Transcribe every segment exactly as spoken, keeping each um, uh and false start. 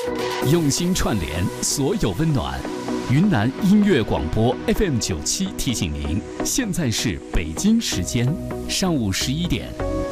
用心串联所有温暖。云南音乐广播 F M 九七提醒您，现在是北京时间上午十一点。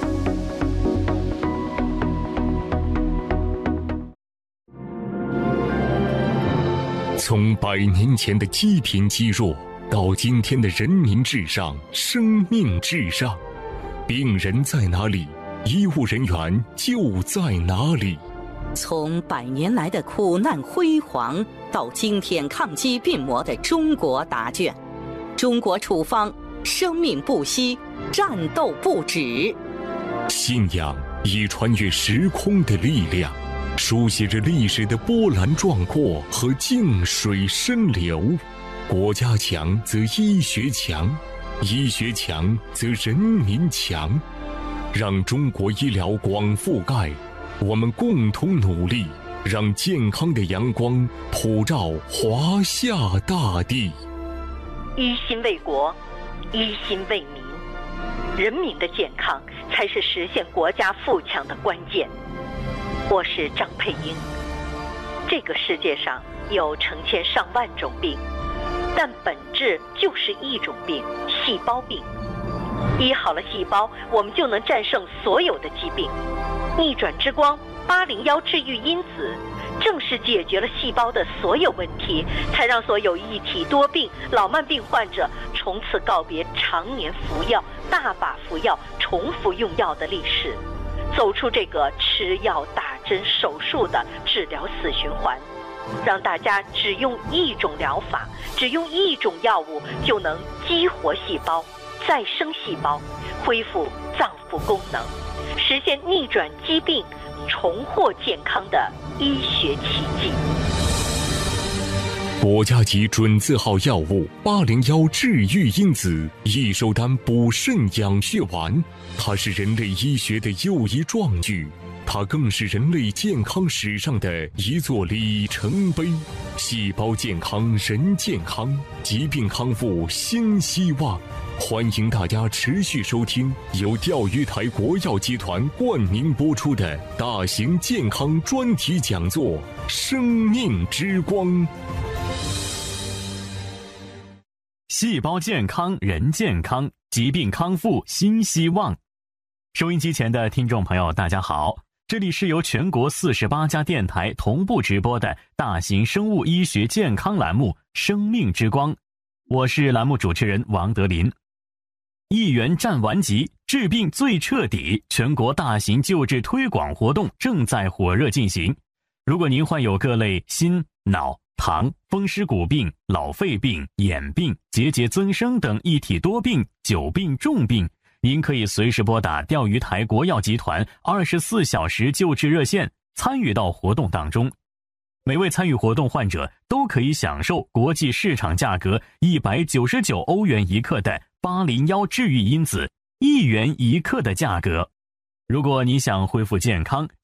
从百年前的积贫积弱，到今天的人民至上、生命至上，病人在哪里，医务人员就在哪里。 从百年来的苦难辉煌，到今天抗击病魔的中国答卷，中国处方，生命不息，战斗不止。 信仰以穿越时空的力量，书写着历史的波澜壮阔和静水深流。国家强则医学强，医学强则人民强。让中国医疗广覆盖，我们共同努力，让健康的阳光普照华夏大地。 一心为国，一心为民，人民的健康才是实现国家富强的关键。我是张佩英。这个世界上有成千上万种病，但本质就是一种病——细胞病。医好了细胞，我们就能战胜所有的疾病。逆转之光八零幺治愈因子，正是解决了细胞的所有问题，才让所有一体多病、老慢病患者从此告别常年服药、大把服药、重复用药的历史，走出这个吃药、打针、手术的治疗死循环，让大家只用一种疗法，只用一种药物就能激活细胞、再生细胞，恢复脏腑功能，实现逆转疾病、重获健康的医学奇迹。 国家级准字号药物八零幺治愈因子益寿丹补肾养血丸，它是人类医学的又一壮举，它更是人类健康史上的一座里程碑。细胞健康人健康，疾病康复新希望。欢迎大家持续收听由钓鱼台国药集团冠名播出的大型健康专题讲座《生命之光》。 细胞健康人健康，疾病康复新希望。收音机前的听众朋友大家好，这里是由全国四十八家电台同步直播的大型生物医学健康栏目《生命之光》，我是栏目主持人王德林。一元战完疾，治病最彻底，全国大型救治推广活动正在火热进行。如果您患有各类心、脑、糖、风湿骨病、老肺病、眼病、结节增生等一体多病、久病重病，您可以随时拨打钓鱼台国药集团二十四小时救治热线，参与到活动当中。每位参与活动患者都可以享受国际市场价格一百九十九欧元一克的八零幺治愈因子，一元一克的价格。如果你想恢复健康，